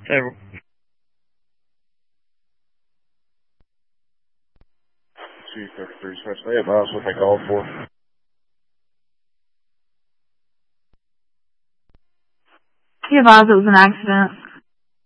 Ever. C-33 Express. They advised what they called for. He advised it was an accident.